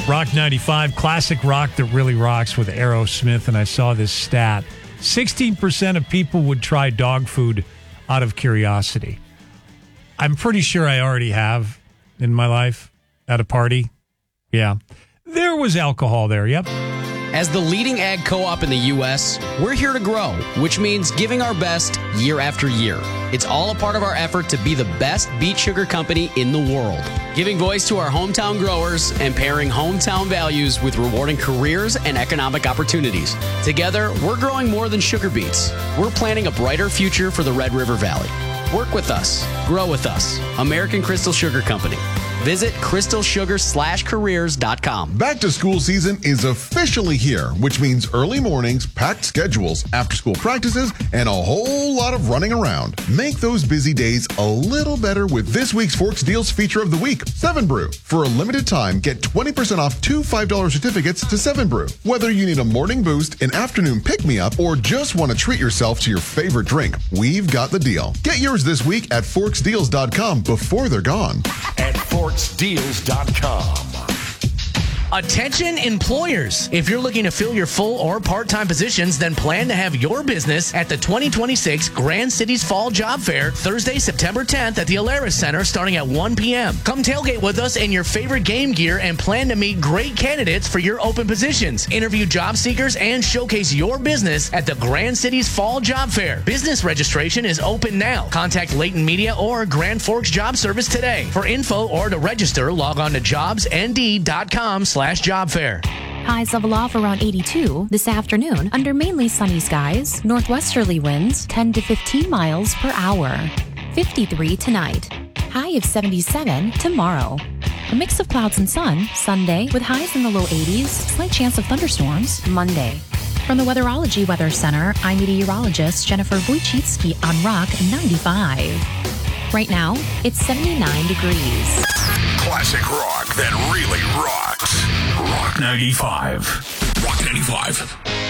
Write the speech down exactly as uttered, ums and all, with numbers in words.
Rock ninety-five, classic rock that really rocks with Aerosmith, and I saw this stat. sixteen percent of people would try dog food out of curiosity. I'm pretty sure I already have in my life at a party. Yeah. There was alcohol there, yep. As the leading ag co-op in the U S, we're here to grow, which means giving our best year after year. It's all a part of our effort to be the best beet sugar company in the world. Giving voice to our hometown growers and pairing hometown values with rewarding careers and economic opportunities. Together, we're growing more than sugar beets. We're planning a brighter future for the Red River Valley. Work with us. Grow with us. American Crystal Sugar Company. Visit crystal sugar slash careers dot com. Back to school season is officially here, which means early mornings, packed schedules, after school practices, and a whole lot of running around. Make those busy days a little better with this week's Forks Deals feature of the week, Seven Brew. For a limited time, get twenty percent off two five dollar certificates to Seven Brew. Whether you need a morning boost, an afternoon pick-me-up, or just want to treat yourself to your favorite drink, we've got the deal. Get yours this week at forks deals dot com before they're gone. At forks deals dot com. Attention employers. If you're looking to fill your full or part-time positions, then plan to have your business at the twenty twenty-six Grand Cities Fall Job Fair, Thursday, September tenth at the Alaris Center starting at one p.m. Come tailgate with us in your favorite game gear and plan to meet great candidates for your open positions. Interview job seekers and showcase your business at the Grand Cities Fall Job Fair. Business registration is open now. Contact Layton Media or Grand Forks Job Service today. For info or to register, log on to jobs n d dot com slash job fair. Highs level off around eighty-two this afternoon under mainly sunny skies. Northwesterly winds ten to fifteen miles per hour. fifty-three tonight. High of seventy-seven tomorrow. A mix of clouds and sun Sunday with highs in the low eighties. Slight chance of thunderstorms Monday. From the Weatherology Weather Center, I'm meteorologist Jennifer Wojcicki on Rock ninety-five. Right now, it's seventy-nine degrees. Classic rock that really rocks. Rock ninety-five. Rock ninety-five.